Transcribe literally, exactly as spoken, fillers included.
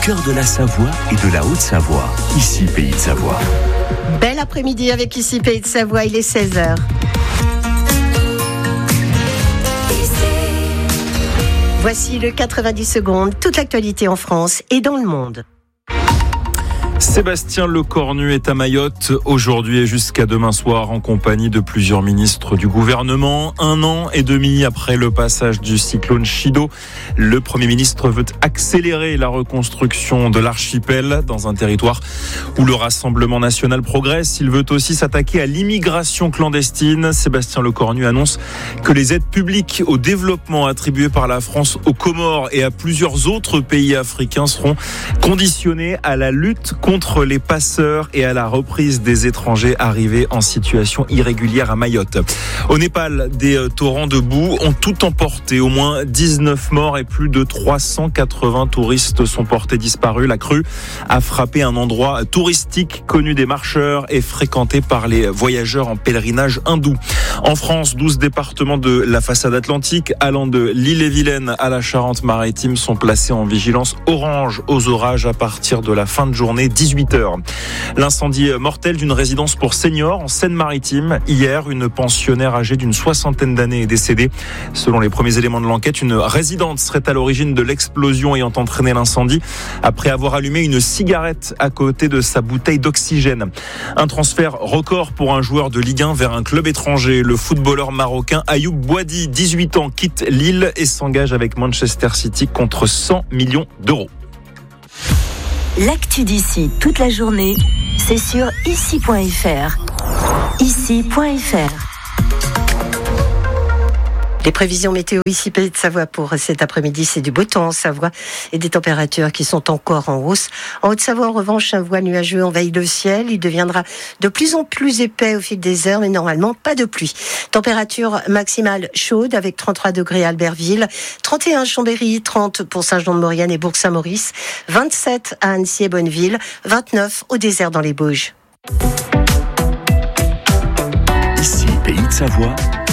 cœur de la Savoie et de la Haute-Savoie. Ici, Pays de Savoie. Bel après-midi avec Ici, Pays de Savoie, il est seize heures. Voici le quatre-vingt-dix secondes, toute l'actualité en France et dans le monde. Sébastien Lecornu est à Mayotte aujourd'hui et jusqu'à demain soir en compagnie de plusieurs ministres du gouvernement. Un an et demi après le passage du cyclone Chido, le Premier ministre veut accélérer la reconstruction de l'archipel dans un territoire où le Rassemblement national progresse. Il veut aussi s'attaquer à l'immigration clandestine. Sébastien Lecornu annonce que les aides publiques au développement attribuées par la France aux Comores et à plusieurs autres pays africains seront conditionnées à la lutte contre les passeurs et à la reprise des étrangers arrivés en situation irrégulière à Mayotte. Au Népal, des torrents de boue ont tout emporté. Au moins dix-neuf morts et plus de trois cent quatre-vingts touristes sont portés disparus. La crue a frappé un endroit touristique connu des marcheurs et fréquenté par les voyageurs en pèlerinage hindou. En France, douze départements de la façade atlantique, allant de l'Ille-et-Vilaine à la Charente-Maritime, sont placés en vigilance orange aux orages à partir de la fin de journée, dix-huit heures. L'incendie mortel d'une résidence pour seniors en Seine-Maritime. Hier, une pensionnaire âgée d'une soixantaine d'années est décédée. Selon les premiers éléments de l'enquête, une résidente serait à l'origine de l'explosion ayant entraîné l'incendie après avoir allumé une cigarette à côté de sa bouteille d'oxygène. Un transfert record pour un joueur de Ligue un vers un club étranger. Le footballeur marocain Ayoub Boadi, dix-huit ans, quitte Lille et s'engage avec Manchester City contre cent millions d'euros. L'actu d'ici toute la journée, c'est sur ici point f r. ici point f r. Les prévisions météo ici, Pays de Savoie pour cet après-midi, c'est du beau temps en Savoie et des températures qui sont encore en hausse. En Haute-Savoie, en revanche, un voile nuageux envahit le ciel. Il deviendra de plus en plus épais au fil des heures, mais normalement pas de pluie. Température maximale chaude avec trente-trois degrés à Albertville, trente et un à Chambéry, trente pour Saint-Jean-de-Maurienne et Bourg-Saint-Maurice, vingt-sept à Annecy et Bonneville, vingt-neuf au désert dans les Bauges. Ici, Pays de Savoie,